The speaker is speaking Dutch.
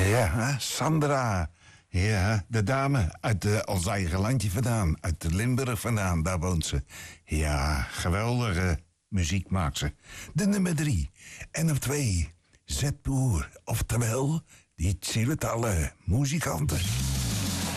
Ja, Sandra. Ja, de dame uit ons eigen landje vandaan. Uit Limburg vandaan, daar woont ze. Ja, geweldige muziek maakt ze. De nummer 3. En op 2, Zet Boer. Oftewel, die zieletalle muzikanten.